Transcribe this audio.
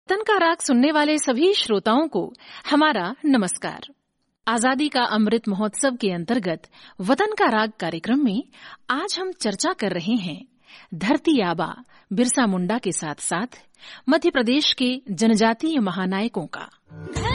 वतन का राग सुनने वाले सभी श्रोताओं को हमारा नमस्कार। आजादी का अमृत महोत्सव के अंतर्गत वतन का राग कार्यक्रम में आज हम चर्चा कर रहे हैं धरती आबा बिरसा मुंडा के साथ साथ मध्य प्रदेश के जनजातीय महानायकों का।